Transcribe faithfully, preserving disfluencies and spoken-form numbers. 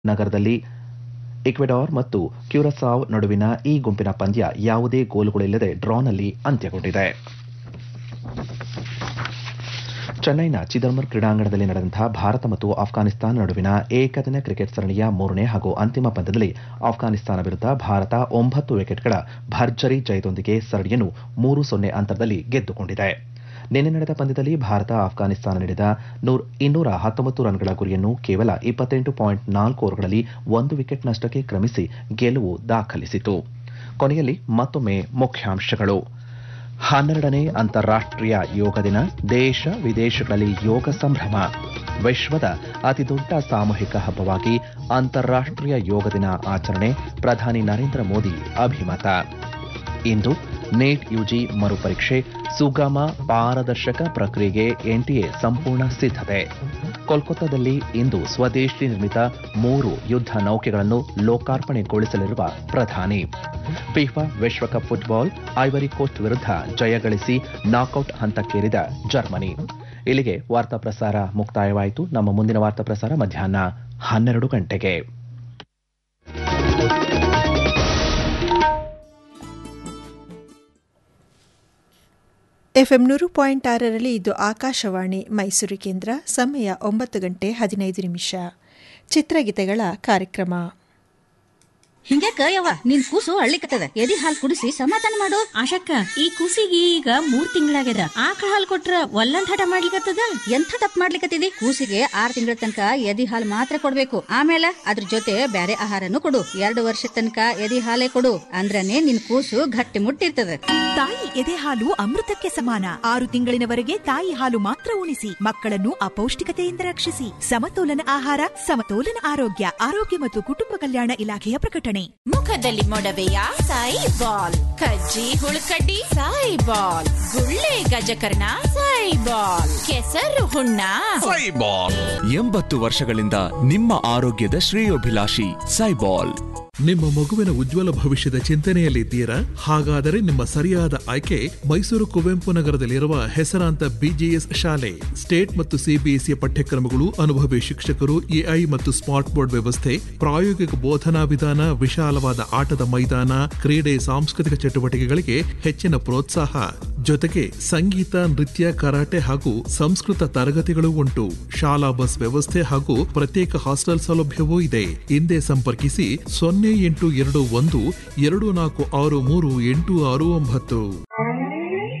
ನಗರದಲ್ಲಿ ಈಕ್ವೆಡಾರ್ ಮತ್ತು ಕ್ಯೂರಸಾವ್ ನಡುವಿನ ಈ ಗುಂಪಿನ ಪಂದ್ಯ ಯಾವುದೇ ಗೋಲುಗಳಿಲ್ಲದೆ ಡ್ರಾನಲ್ಲಿ ಅಂತ್ಯಗೊಂಡಿದೆ. ಚೆನ್ನೈನ ಚಿದಂಬರಂ ಕ್ರೀಡಾಂಗಣದಲ್ಲಿ ನಡೆದಂತಹ ಭಾರತ ಮತ್ತು ಆಫ್ಘಾನಿಸ್ತಾನ ನಡುವಿನ ಏಕದಿನ ಕ್ರಿಕೆಟ್ ಸರಣಿಯ ಮೂರನೇ ಹಾಗೂ ಅಂತಿಮ ಪಂದ್ಯದಲ್ಲಿ ಆಫ್ಘಾನಿಸ್ತಾನ ವಿರುದ್ಧ ಭಾರತ ಒಂಬತ್ತು ವಿಕೆಟ್ಗಳ ಭರ್ಜರಿ ಜಯದೊಂದಿಗೆ ಸರಣಿಯನ್ನು ಮೂರು ಸೊನ್ನೆ ಅಂತರದಲ್ಲಿ ಗೆದ್ದುಕೊಂಡಿದೆ. ನಿನ್ನೆ ನಡೆದ ಪಂದ್ಯದಲ್ಲಿ ಭಾರತ ಆಫ್ಘಾನಿಸ್ತಾನ ನೀಡಿದ ಇನ್ನೂರ ಹತ್ತೊಂಬತ್ತು ರನ್ಗಳ ಗುರಿಯನ್ನು ಕೇವಲ ಇಪ್ಪತ್ತೆಂಟು ಪಾಯಿಂಟ್ ನಾಲ್ಕು ಓವರ್ಗಳಲ್ಲಿ ಒಂದು ವಿಕೆಟ್ ನಷ್ಟಕ್ಕೆ ಕ್ರಮಿಸಿ ಗೆಲುವು ದಾಖಲಿಸಿತು. ಕೊನೆಯಲ್ಲಿ ಮತ್ತೊಮ್ಮೆ ಮುಖ್ಯಾಂಶಗಳು. ಹನ್ನೆರಡನೇ ಅಂತಾರಾಷ್ಟ್ರೀಯ ಯೋಗ ದಿನ, ದೇಶ ವಿದೇಶಗಳಲ್ಲಿ ಯೋಗ ಸಂಭ್ರಮ. ವಿಶ್ವದ ಅತಿದೊಡ್ಡ ಸಾಮೂಹಿಕ ಹಬ್ಬವಾಗಿ ಅಂತಾರಾಷ್ಟ್ರೀಯ ಯೋಗ ದಿನ ಆಚರಣೆ, ಪ್ರಧಾನಿ ನರೇಂದ್ರ ಮೋದಿ ಅಭಿಮತ. ಇಂದು ನೀಟ್ ಯುಜಿ ಮರುಪರೀಕ್ಷೆ, ಸುಗಮ ಪಾರದರ್ಶಕ ಪ್ರಕ್ರಿಯೆಗೆ ಎನ್ಟಿಎ ಸಂಪೂರ್ಣ ಸಿದ್ಧತೆ. ಕೋಲ್ಕತ್ತಾದಲ್ಲಿ ಇಂದು ಸ್ವದೇಶಿ ನಿರ್ಮಿತ ಮೂರು ಯುದ್ಧ ನೌಕೆಗಳನ್ನು ಲೋಕಾರ್ಪಣೆಗೊಳಿಸಲಿರುವ ಪ್ರಧಾನಿ. ಫಿಫಾ ವಿಶ್ವಕಪ್ ಫುಟ್ಬಾಲ್, ಐವರಿ ಕೋಸ್ಟ್ ವಿರುದ್ಧ ಜಯಗಳಿಸಿ ನಾಕೌಟ್ ಹಂತಕ್ಕೇರಿದ ಜರ್ಮನಿ. ಇಲ್ಲಿಗೆ ವಾರ್ತಾ ಪ್ರಸಾರ ಮುಕ್ತಾಯವಾಯಿತು. ನಮ್ಮ ಮುಂದಿನ ವಾರ್ತಾ ಪ್ರಸಾರ ಮಧ್ಯಾಹ್ನ ಹನ್ನೆರಡು ಗಂಟೆಗೆ. ಎಫ್ಎಂ ನೂರು ಪಾಯಿಂಟ್ ಆರರಲ್ಲಿ ಇದು ಆಕಾಶವಾಣಿ ಮೈಸೂರು ಕೇಂದ್ರ. ಸಮಯ ಒಂಬತ್ತು ಗಂಟೆ ಹದಿನೈದು ನಿಮಿಷ. ಚಿತ್ರಗೀತೆಗಳ ಕಾರ್ಯಕ್ರಮ. ಹಿಂಗ್ಯಾಕ ಯವ್ವ ನಿನ್ ಕೂಸು ಅಳ್ಳಿಕತ್ತದ, ಎದಿ ಹಾಲ್ ಕುಡಿಸಿ ಸಮಾಧಾನ ಮಾಡು. ಆಶಕ್ಕ, ಈ ಕೂಸಿಗೆ ಈಗ ಮೂರ್ ತಿಂಗಳಾಗ್ಯದ. ಆಕಳ ಹಾಲ್ ಕೊಟ್ರ ಒಲ್ಲಂದ್ ಹಠ ಮಾಡ್ಲಿಕತ್ತದ. ಎಂಥ ತಪ್ಪು ಮಾಡ್ಲಿಕತ್ತಿದಿ? ಕೂಸಿಗೆ ಆರ್ ತಿಂಗಳ ತನಕ ಎದಿ ಹಾಲ್ ಮಾತ್ರ ಕೊಡ್ಬೇಕು. ಆಮೇಲೆ ಅದ್ರ ಜೊತೆ ಬ್ಯಾರೆ ಆಹಾರನು ಕೊಡು. ಎರಡು ವರ್ಷ ತನಕ ಎದಿ ಹಾಲೇ ಕೊಡು. ಅಂದ್ರನೇ ನಿನ್ ಕೂಸು ಗಟ್ಟಿ ಮುಟ್ಟಿರ್ತದ. ತಾಯಿ ಎದೆ ಹಾಲು ಅಮೃತಕ್ಕೆ ಸಮಾನ. ಆರು ತಿಂಗಳಿನವರೆಗೆ ತಾಯಿ ಹಾಲು ಮಾತ್ರ ಉಣಿಸಿ ಮಕ್ಕಳನ್ನು ಅಪೌಷ್ಟಿಕತೆಯಿಂದ ರಕ್ಷಿಸಿ. ಸಮತೋಲನ ಆಹಾರ, ಸಮತೋಲನ ಆರೋಗ್ಯ. ಆರೋಗ್ಯ ಮತ್ತು ಕುಟುಂಬ ಕಲ್ಯಾಣ ಇಲಾಖೆಯ ಪ್ರಕಟಣೆ. ಮುಖದಲ್ಲಿ ಮೊಡವೆಯ ಸಾಯಿ ಬಾಲ್, ಕಜ್ಜಿ ಹುಳುಕಡ್ಡಿ ಸಾಯಿ ಬಾಲ್, ಗುಳ್ಳೆ ಗಜಕರ್ಣ ಸಾಯಿ ಬಾಲ್, ಕೆಸರು ಹುಣ್ಣ ಸಾಯಿ ಬಾಲ್. ಎಂಬತ್ತು ವರ್ಷಗಳಿಂದ ನಿಮ್ಮ ಆರೋಗ್ಯದ ಶ್ರೇಯೋಭಿಲಾಷಿ ಸೈಬಾಲ್. ನಿಮ್ಮ ಮಗುವಿನ ಉಜ್ವಲ ಭವಿಷ್ಯದ ಚಿಂತನೆಯಲ್ಲಿದ್ದೀರಾ? ಹಾಗಾದರೆ ನಿಮ್ಮ ಸರಿಯಾದ ಆಯ್ಕೆ ಮೈಸೂರು ಕುವೆಂಪು ನಗರದಲ್ಲಿರುವ ಹೆಸರಾಂತ ಬಿಜಿಎಸ್ ಶಾಲೆ. ಸ್ಟೇಟ್ ಮತ್ತು ಸಿಬಿಎಸ್ಇ ಪಠ್ಯಕ್ರಮಗಳು, ಅನುಭವಿ ಶಿಕ್ಷಕರು, ಎಐ ಮತ್ತು ಸ್ಮಾರ್ಟ್ ಬೋರ್ಡ್ ವ್ಯವಸ್ಥೆ, ಪ್ರಾಯೋಗಿಕ ಬೋಧನಾ ವಿಧಾನ, ವಿಶಾಲವಾದ ಆಟದ ಮೈದಾನ, ಕ್ರೀಡೆ, ಸಾಂಸ್ಕೃತಿಕ ಚಟುವಟಿಕೆಗಳಿಗೆ ಹೆಚ್ಚಿನ ಪ್ರೋತ್ಸಾಹ. ಜೊತೆಗೆ ಸಂಗೀತ, ನೃತ್ಯ, ಕರಾಟೆ ಹಾಗೂ ಸಂಸ್ಕೃತ ತರಗತಿಗಳು ಉಂಟು. ಶಾಲಾ ಬಸ್ ವ್ಯವಸ್ಥೆ ಹಾಗೂ ಪ್ರತ್ಯೇಕ ಹಾಸ್ಟೆಲ್ ಸೌಲಭ್ಯವೂ ಇದೆ. ಹಿಂದೆ ಸಂಪರ್ಕಿಸಿ ಸೊನ್ನೆ ಎಂಟು ಎರಡು ಒಂದು ಎರಡು ನಾಲ್ಕು ಆರು ಮೂರು ಎಂಟು ಆರು ಒಂಬತ್ತು.